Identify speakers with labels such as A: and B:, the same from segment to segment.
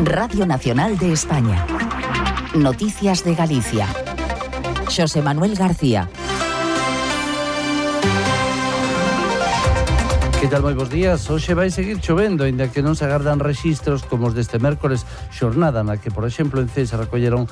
A: Radio Nacional de España. Noticias de Galicia. Xosé Manuel García.
B: Que tal, moi bons días? Hoxe vai seguir chovendo, ainda que non se agardan rexistros como os deste mércores, xornada na que, por exemplo, en Cee se recolleron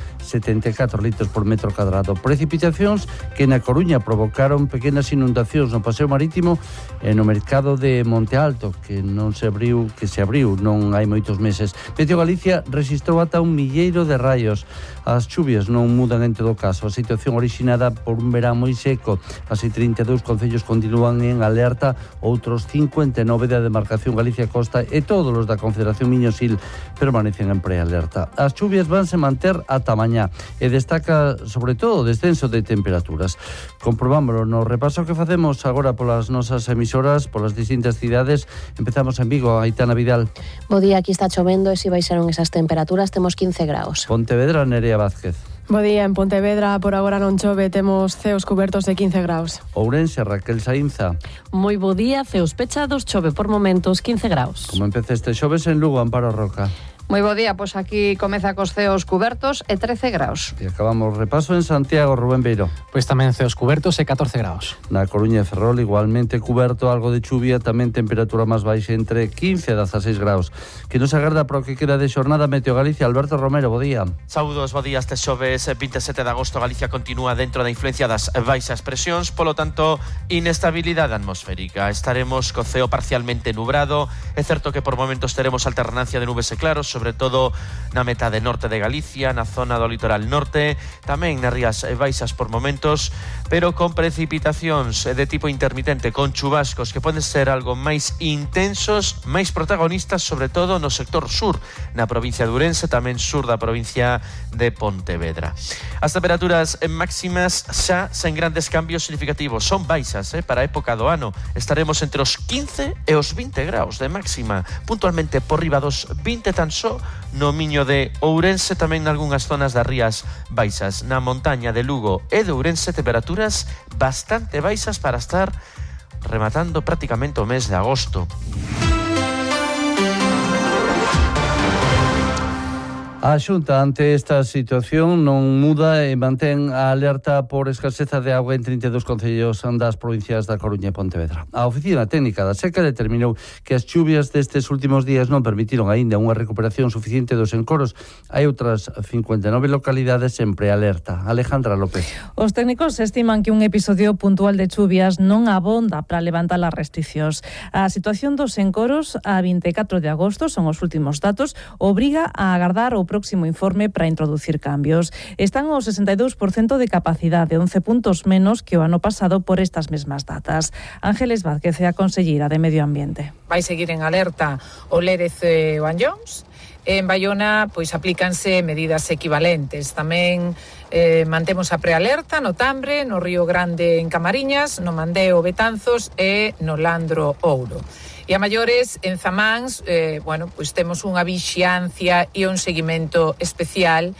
B: 74 litros por metro cadrado. Precipitacións que na Coruña provocaron pequenas inundacións no paseo marítimo e no mercado de Monte Alto, que se abriu non hai moitos meses. Meteo Galicia rexistrou ata 1 milleiro de raios. As chuvias non mudan en todo caso. A situación orixinada por un verán moi seco. Así 32 concellos continúan en alerta, outros 59 da demarcación Galicia Costa e todos os da Confederación Miño-Sil permanecen en prealerta. As chuvias vanse manter ata mañá e destaca sobre todo o descenso de temperaturas. Comprobámoslo no repaso que facemos agora polas nosas emisoras, polas distintas cidades. Empezamos en Vigo, Aitana Vidal.
C: Bo día, aquí está chovendo e se baixaron esas temperaturas, temos 15 graus.
B: Pontevedra, Nerea Vázquez.
D: Bo día, en Pontevedra por agora non chove, temos ceos cubertos de 15 graus.
B: Ourense, Raquel Saínza.
E: Moi bo día, ceos pechados, chove por momentos 15 graus.
B: Como empeza este xoves en Lugo, Amparo Roca.
F: Moi bo día, pois aquí comeza cos ceos cubertos e 13 graus.
B: E acabamos repaso en Santiago, Rubén Beiro.
G: Pois tamén ceos cubertos e 14 graus.
B: Na Coruña e Ferrol igualmente cuberto, algo de chuvia, tamén temperatura máis baixa entre 15 e 16 graus. Que nos agarda para o que queda de xornada Meteo Galicia, Alberto Romero, bo día.
H: Saúdos, bo día, este xoves 27 de agosto Galicia continúa dentro da influencia das baixas presións, polo tanto, inestabilidade atmosférica. Estaremos co ceo parcialmente nubrado, é certo que por momentos teremos alternancia de nubes e claros, sobre todo na metade norte de Galicia, na zona do litoral norte, tamén nas rías baixas por momentos, pero con precipitacións de tipo intermitente, con chubascos que poden ser algo máis intensos, máis protagonistas, sobre todo no sector sur, na provincia de Ourense, tamén sur da provincia de Pontevedra. As temperaturas máximas xa sen grandes cambios significativos, son baixas para a época do ano. Estaremos entre os 15 e os 20 graus de máxima, puntualmente por riba dos 20 tan só no Miño de Ourense, tamén nalgunhas zonas das rías baixas. Na montaña de Lugo e de Ourense, temperaturas bastante baixas para estar rematando prácticamente o mes de agosto.
B: A Xunta, ante esta situación, non muda e mantén a alerta por escaseza de auga en 32 concellos das provincias da Coruña e Pontevedra. A Oficina Técnica da Seca determinou que as chuvias destes últimos días non permitiron aínda unha recuperación suficiente dos encoros. Hai outras 59 localidades en prealerta. Alejandra López.
I: Os técnicos estiman que un episodio puntual de chuvias non abonda para levantar as restricións. A situación dos encoros a 24 de agosto, son os últimos datos, obriga a agardar o próximo informe para introducir cambios. Están ao 62% de capacidade, 11 puntos menos que o ano pasado por estas mesmas datas. Ángeles Vázquez, a conselleira de Medio Ambiente.
J: Vai seguir en alerta o Lérez e o Anllóns. En Baiona, pois aplícanse medidas equivalentes. Tamén mantemos a prealerta no Tambre, no Río Grande en Camariñas, no Mandeo Betanzos e no Landro Ouro. E a maiores, en Zamáns, pois temos unha vixiancia e un seguimento especial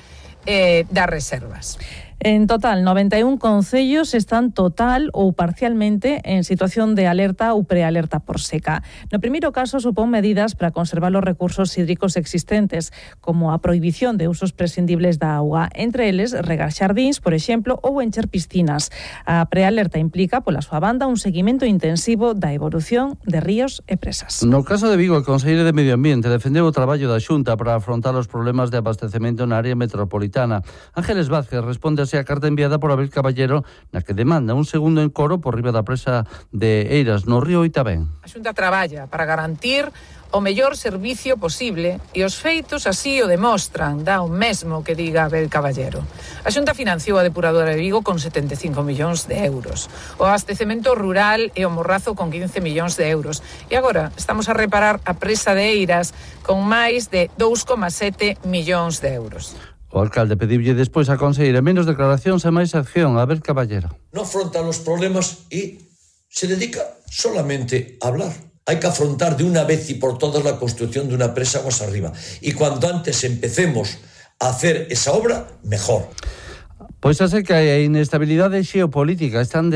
J: das reservas.
I: En total, 91 concellos están total ou parcialmente en situación de alerta ou prealerta por seca. No primeiro caso, supón medidas para conservar os recursos hídricos existentes, como a prohibición de usos prescindibles da auga, entre eles regar xardíns, por exemplo, ou encher piscinas. A prealerta implica, pola súa banda, un seguimento intensivo da evolución de ríos e presas.
B: No caso de Vigo, a conselleira de Medio Ambiente defendeu o traballo da Xunta para afrontar os problemas de abastecemento na área metropolitana. Ángeles Vázquez responde a carta enviada por Abel Caballero na que demanda un segundo encoro por riba da presa de Eiras no río Oitabén.
J: A Xunta traballa para garantir o mellor servicio posible e os feitos así o demostran, dá o mesmo que diga Abel Caballero. A Xunta financiou a depuradora de Vigo con 75 millóns de euros, o abastecemento rural e o Morrazo con 15 millóns de euros, e agora estamos a reparar a presa de Eiras con máis de 2,7 millóns de euros.
B: O alcalde pediulle despois a conselleira menos declaracións e máis acción. Abel Caballero.
K: No afronta los problemas y se dedica solamente a hablar. Hay que afrontar de una vez y por todas la construcción de una presa aguas arriba. Y cuanto antes empecemos a hacer esa obra, mejor.
B: Pois a seca e a inestabilidade xeopolítica están